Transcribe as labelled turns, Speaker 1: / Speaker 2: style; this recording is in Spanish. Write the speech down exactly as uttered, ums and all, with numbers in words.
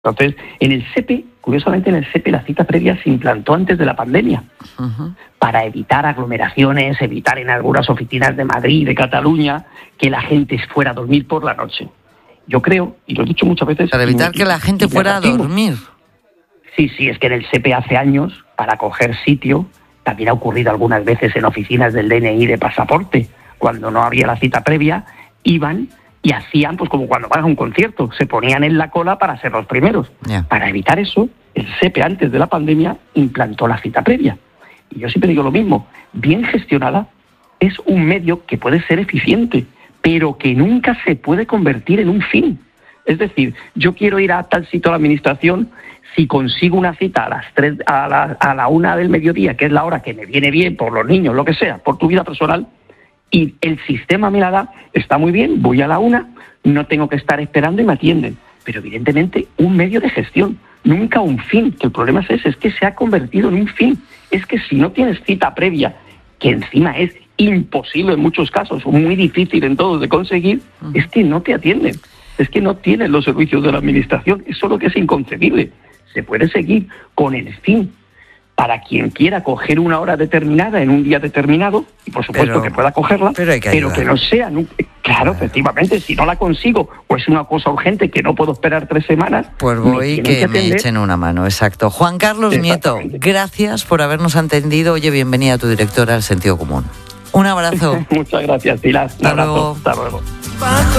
Speaker 1: Entonces, en el S E P E, curiosamente en el S E P E la cita previa se implantó antes de la pandemia, uh-huh. para evitar aglomeraciones, evitar en algunas oficinas de Madrid, de Cataluña, que la gente fuera a dormir por la noche. Yo creo, y lo he dicho muchas veces...
Speaker 2: Para evitar
Speaker 1: y,
Speaker 2: que la gente fuera a dormir.
Speaker 1: Sí, sí, es que en el S E P E hace años, para coger sitio, también ha ocurrido algunas veces en oficinas del D N I de pasaporte, cuando no había la cita previa, iban... y hacían, pues como cuando van a un concierto, se ponían en la cola para ser los primeros. Yeah. Para evitar eso, el S E P E antes de la pandemia implantó la cita previa. Y yo siempre digo lo mismo, bien gestionada es un medio que puede ser eficiente, pero que nunca se puede convertir en un fin. Es decir, yo quiero ir a tal sitio a la administración, si consigo una cita a las tres, a la, a la una del mediodía, que es la hora que me viene bien por los niños, lo que sea, por tu vida personal, y el sistema me la da, está muy bien, voy a la una, no tengo que estar esperando y me atienden. Pero evidentemente un medio de gestión, nunca un fin, que el problema es ese, es que se ha convertido en un fin. Es que si no tienes cita previa, que encima es imposible en muchos casos, o muy difícil en todos de conseguir, uh-huh. es que no te atienden, es que no tienes los servicios de la administración, eso es lo que es inconcebible. Se puede seguir con el fin, para quien quiera coger una hora determinada en un día determinado, y por supuesto pero, que pueda cogerla, pero, que, pero que no sea... Claro, claro, efectivamente, si no la consigo, o es una cosa urgente que no puedo esperar tres semanas...
Speaker 2: Pues voy y que, que me echen una mano, exacto. Juan Carlos Nieto, gracias por habernos atendido. Oye, bienvenida a tu directora al Sentido Común. Un abrazo.
Speaker 1: Muchas gracias, Pilar. Un
Speaker 2: Hasta
Speaker 1: abrazo.
Speaker 2: luego.
Speaker 1: Hasta luego.